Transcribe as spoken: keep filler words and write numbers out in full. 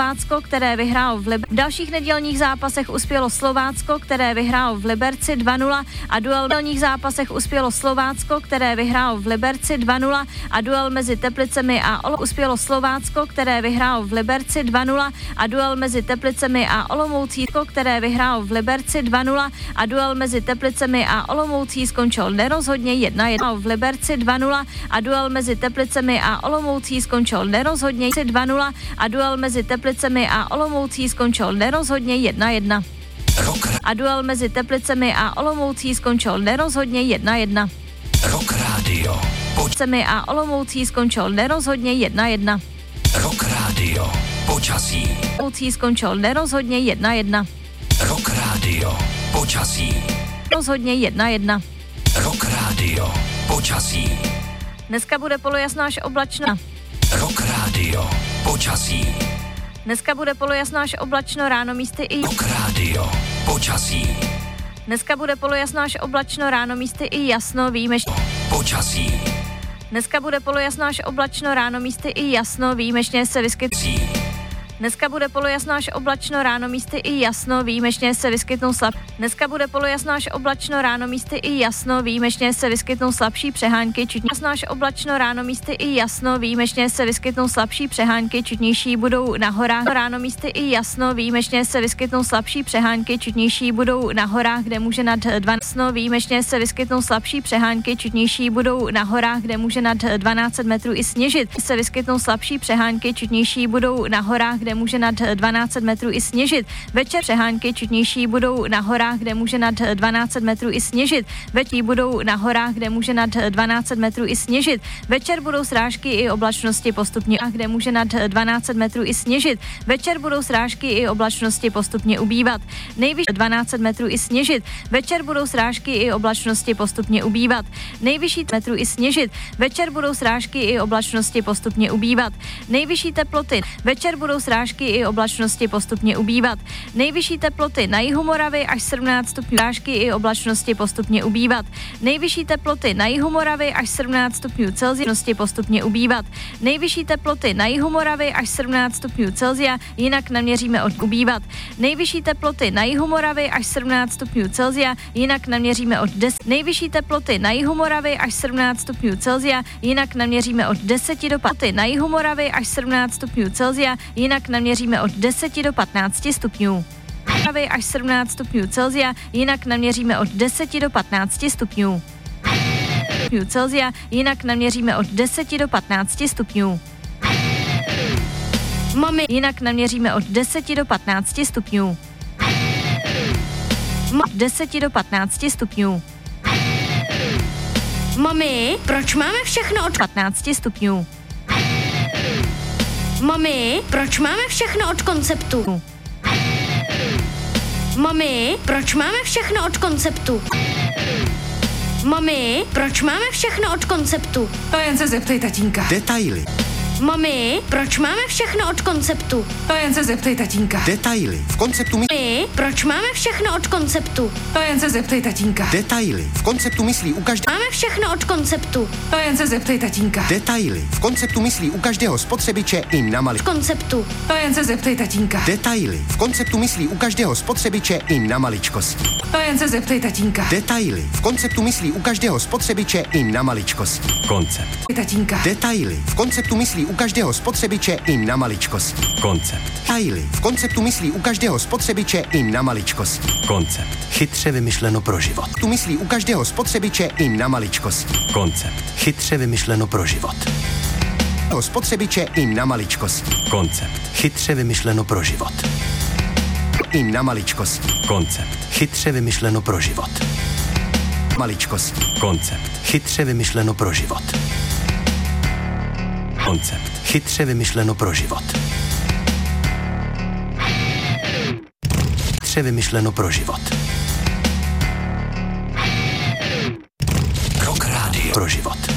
Slovácko, které vyhrálo v Liberci. V dalších nedělních zápasech uspělo Slovácko, které vyhrálo v Liberci dva nula a duel v nedělních zápasech uspělo Slovácko, které vyhrálo v Liberci dva nula a duel mezi Teplicemi a Olomoucí uspělo Slovácko, které vyhrálo v Liberci dva nula a duel mezi Teplicemi a Olomoucí, které vyhrálo v Liberci dva nula a duel mezi Teplicemi a Olomoucí skončil nerozhodně jedna jedna. V Liberci dva nula a duel mezi Teplicemi a Olomoucí skončil nerozhodně dva nula a duel mezi Teplicemi a Olomoucí skončil nerozhodně jedna jedna. A duel mezi Teplicemi a Olomoucí skončil nerozhodně jedna jedna. Rock Radio. Teplicemi a Olomoucí skončil nerozhodně jedna jedna. Rock Radio. Počasí. Olomoucí skončil nerozhodně jedna jedna. Rock Radio. Počasí. Rozhodně jedna jedna. Rock Radio. Počasí. Dneska bude polojasno až oblačno. Rock Radio. Počasí. Dneska bude polojasno až oblačno, ráno místy i... Rock Radio. Počasí. Dneska bude polojasno až oblačno, ráno místy i jasno, výjimečně. Počasí. Dneska bude polojasno až oblačno, ráno místy i jasno, výjimečně se vyskytnou. Dneska bude polojasno až oblačno, ráno místy i jasno, výjimečně se vyskytnou slab. Dneska bude polojasno až oblačno, ráno místy i jasno, výjimečně se vyskytnou slabší přehánky, čutnější. Jasno až oblačno, ráno místy i jasno, výjimečně se vyskytnou slabší přehánky, čutnější budou na horách. Ráno místy i jasno, výjimečně se vyskytnou slabší přehánky, čutnější budou na horách, kde může nad dvanáct. Výjimečně se vyskytnou slabší přehánky, čutnější budou na horách, kde může nad dvanáct metrů i sněžit. Se vyskytnou slabší přehánky, čutnější budou na horách, kde může nad dvanáct metrů i sněžit. Večer přehánky čutnější budou na horách, kde může nad dvanáct metrů i sněžit. Večer budou na horách, kde může nad dvanáct metrů i sněžit. Večer budou srážky i oblačnosti postupně, kde může nad dvanáct metrů i sněžit. Večer budou srážky i oblačnosti postupně ubývat. Nejvyšší dvanáct metrů i sněžit. Večer budou srážky i oblačnosti postupně ubývat. Nejvyšší metrů i sněžit. Večer budou srážky i oblačnosti postupně ubývat. Nejvyšší teploty. Večer budou srážky i oblačnosti postupně ubývat. Nejvyšší teploty na jihu Moravy až sedmnáct stupňů, srážky i oblačnosti postupně ubývat. Nejvyšší teploty na jihu Moravy až sedmnáct stupňů Celsia postupně ubývat. Nejvyšší teploty na jihu Moravy až sedmnáct stupňů Celsia, jinak naměříme od ubývat. Nejvyšší teploty na jihu Moravy až sedmnáct stupňů Celsia, jinak naměříme od deset. Nejvyšší teploty na jihu Moravy až sedmnáct stupňů Celsia, jinak naměříme od deseti do patnácti. Na jihu Moravy až sedmnáct stupňů Celsia, jinak naměříme od deseti do patnácti stupňů. Až sedmnáct stupňů Celsia, jinak naměříme od deseti do patnácti stupňů. Stupňů Celsia, jinak naměříme od deseti do patnácti stupňů. Mami, jinak naměříme od deseti do patnácti stupňů. Od deseti do patnácti stupňů. Mami, proč máme všechno od patnácti stupňů? Mami, proč máme všechno od konceptu? Mami, proč máme všechno od konceptu? Mami, proč máme všechno od konceptu? To jen se zeptej tatínka. Detaily. Mami, proč máme všechno od konceptu? To jen se zeptej tatínka. Detaily. V konceptu my... Mami, proč máme všechno od konceptu? To jen se zeptej tatínka. Detaily. V konceptu myslí u každého... Máme všechno od konceptu. To jen se zeptej tatínka. Detaily. V konceptu myslí u každého spotřebiče i na malý... V konceptu. To jen se zeptej tatínka. Detaily. V konceptu myslí u každého spotřebiče i na maličkosti. To jen se zeptej tatínka. Detaily. V konceptu myslí u každého spotřebiče i na maličkosti. Koncept. Tatínka. Detaily. V konceptu myslí u každého spotřebiče i na maličkosti. Koncept. Detaily. V konceptu myslí u každého spotřebiče i na maličkosti. Koncept. Chytře vymyšleno pro život. Tu myslí u každého spotřebiče i na maličkosti. Koncept. Chytře vymyšleno pro život. Spotřebiče i na maličkosti. Koncept. Chytře vymyšleno pro život. I na maličkosti. Koncept. Chytře vymyšleno pro život. Maličkosti. Koncept. Chytře vymyšleno pro život. Koncept. Chytře vymyšleno pro život. Chytře vymyšleno pro život. Rock Radio. Pro život.